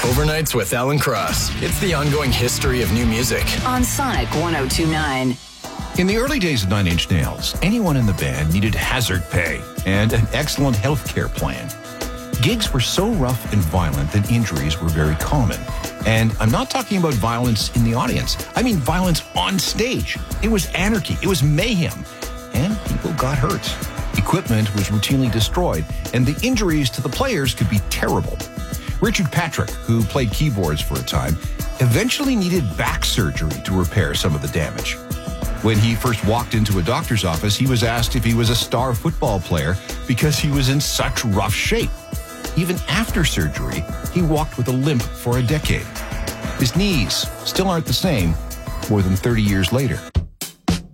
Overnights with Alan Cross. It's the ongoing history of new music. On Sonic 102.9. In the early days of Nine Inch Nails, anyone in the band needed hazard pay and an excellent health care plan. Gigs were so rough and violent that injuries were very common. And I'm not talking about violence in the audience. I mean violence on stage. It was anarchy. It was mayhem. And people got hurt. Equipment was routinely destroyed, and the injuries to the players could be terrible. Richard Patrick, who played keyboards for a time, eventually needed back surgery to repair some of the damage. When he first walked into a doctor's office, he was asked if he was a star football player because he was in such rough shape. Even after surgery, he walked with a limp for a decade. His knees still aren't the same more than 30 years later.